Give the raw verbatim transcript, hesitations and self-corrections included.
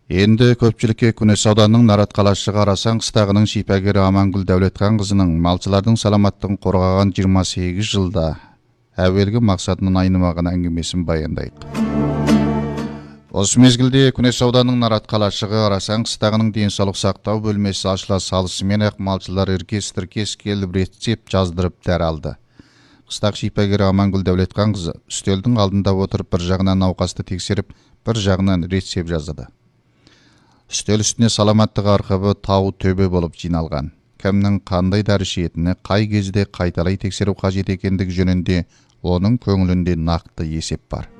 Енді көпчілікке Күнес ауданының Нарат қаласы қарасаң қыстағының шипагері Амангүл Дәулетхан қызының малчылардың саламаттығын қорғаған жиырма сегіз жылда әуелгі мақсатынан айнымаған әңгімесін баяндайық. Осы мезгілде Күнес ауданының Нарат қаласы қарасаң қыстағының денсаулық сақтау бөлмесі ашыла салысымен ақ малчылар іркес-тіркес келіп рецепт жаздырып дәрі алды. Қыстақ шипагері Амангүл Дәулетхан қызы үстелдің алдында отырып бір жағынан науқасты тексеріп, бір жағынан рецепт жазды. Үстел үстіне саламаттық арқабы тау төбе болып жиналған. Кімнің қандай дәрі ішетіні, қай кезде қайталай тексеру қажет екендігі жөнінде оның көңілінде нақты есеп бар.